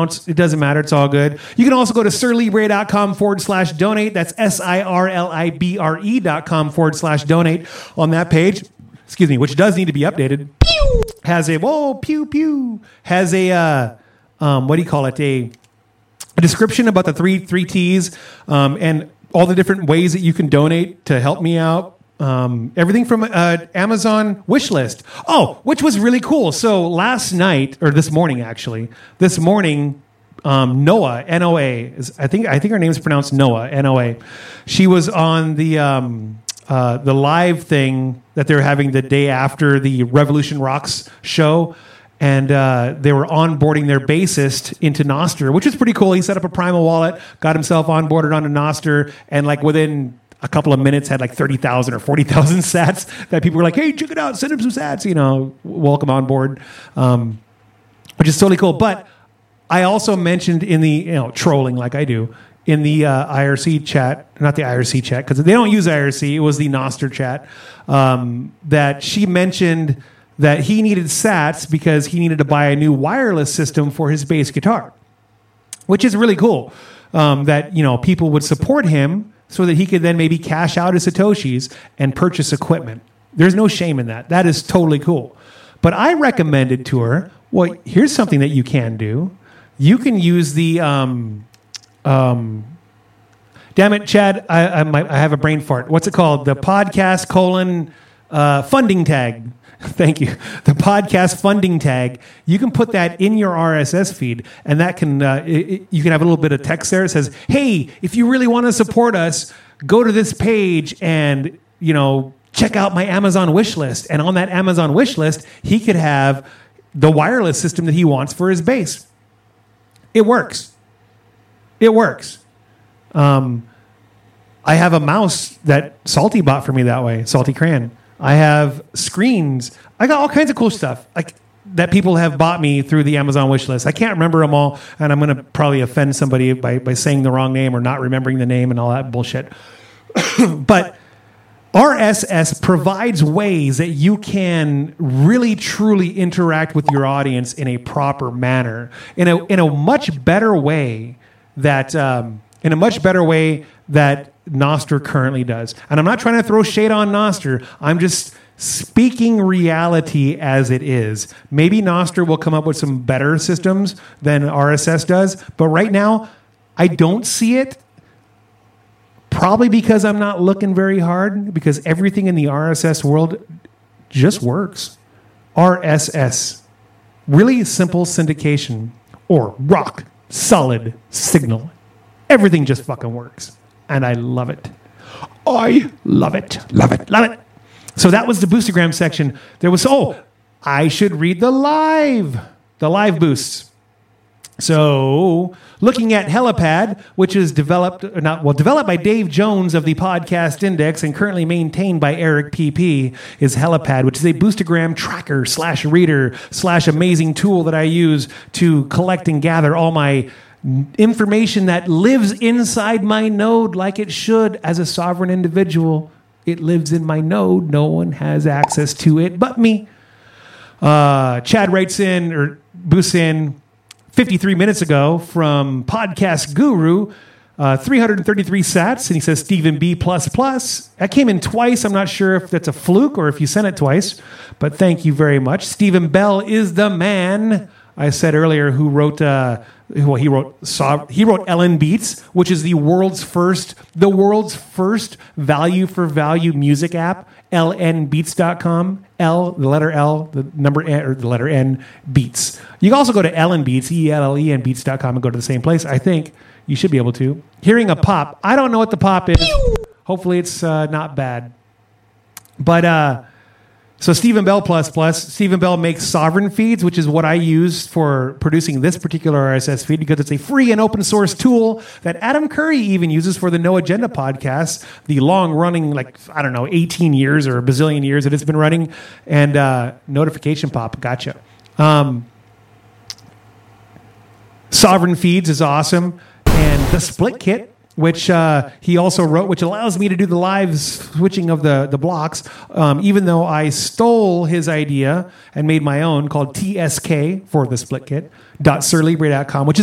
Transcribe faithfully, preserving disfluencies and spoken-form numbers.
mispronounce, it doesn't matter. It's all good. You can also go to sirlibre.com forward slash donate. That's S-I-R-L-I-B-R-E dot com forward slash donate on that page. Excuse me, which does need to be updated. Pew! Has a, whoa, pew, pew. Has a, uh, um, what do you call it? A, a description about the three, three T's um, and all the different ways that you can donate to help me out. Um, everything from uh, Amazon wish list. Oh, which was really cool. So last night, or this morning actually, this morning, um, Noah, N O A, is, I think I think her name is pronounced Noah, N O A. She was on the um, uh, the live thing that they were having the day after the Revolution Rocks show. And uh, they were onboarding their bassist into Nostr, which is pretty cool. He set up a Primal wallet, got himself onboarded onto Nostr, and like within a couple of minutes had like thirty thousand or forty thousand sats that people were like, hey, check it out, send him some sats, you know, welcome on board, um, which is totally cool. But I also mentioned in the, you know, trolling like I do, in the uh, I R C chat, not the I R C chat, because they don't use I R C, it was the Nostr chat, um, that she mentioned that he needed sats because he needed to buy a new wireless system for his bass guitar, which is really cool, um, that, you know, people would support him so that he could then maybe cash out his Satoshis and purchase equipment. There's no shame in that. That is totally cool. But I recommended to her, well, here's something that you can do. You can use the, um, um, damn it, Chad, I, I, might, I have a brain fart. What's it called? The podcast colon uh, funding tag. Thank you. The podcast funding tag. You can put that in your R S S feed, and that can uh, it, it, you can have a little bit of text there that says, "Hey, if you really want to support us, go to this page and you know check out my Amazon wish list." And on that Amazon wish list, he could have the wireless system that he wants for his bass. It works. It works. Um, I have a mouse that Salty bought for me that way. Salty Cran. I have screens. I got all kinds of cool stuff like that people have bought me through the Amazon wish list. I can't remember them all, and I'm going to probably offend somebody by, by saying the wrong name or not remembering the name and all that bullshit. But R S S provides ways that you can really, truly interact with your audience in a proper manner, in a in a much better way that um, in a much better way that Nostr currently does. And I'm not trying to throw shade on Nostr. I'm just speaking reality as it is. Maybe Nostr will come up with some better systems than R S S does, but right now, I don't see it. Probably because I'm not looking very hard, because everything in the R S S world just works. R S S. Really simple syndication, or rock solid signal. Everything just fucking works. And I love it. I love it. Love it. Love it. So that was the Boostagram section. There was, oh, I should read the live, the live boosts. So looking at Helipad, which is developed, or not, well, developed by Dave Jones of the Podcast Index and currently maintained by Eric P P, is Helipad, which is a Boostagram tracker slash reader slash amazing tool that I use to collect and gather all my information that lives inside my node like it should as a sovereign individual. It lives in my node. No one has access to it but me. Uh, Chad writes in, or boosts in, fifty-three minutes ago from Podcast Guru, uh, three hundred thirty-three sats, and he says Stephen B plus plus. That came in twice. I'm not sure if that's a fluke or if you sent it twice, but thank you very much. Stephen Bell is the man I said earlier who wrote. Uh, well, he wrote saw, he wrote Ellen Beats, which is the world's first the world's first value for value music app. L N beats dot com. L, the letter L, the number N, or the letter N, Beats. You can also go to Ellen Beats, E L L E N Beats dot com, and go to the same place. I think you should be able to. Hearing a pop. I don't know what the pop is. Hopefully it's uh, not bad. But uh, so Stephen Bell plus plus. Stephen Bell makes sovereign feeds, which is what I use for producing this particular R S S feed because it's a free and open source tool that Adam Curry even uses for the No Agenda podcast, the long running, like, I don't know, eighteen years or a bazillion years that it's been running. And uh, notification pop. Gotcha. Um, sovereign feeds is awesome. And the split kit, which uh, he also wrote, which allows me to do the live switching of the, the blocks, um, even though I stole his idea and made my own called T S K for the split kit, dot sir libre dot com, which is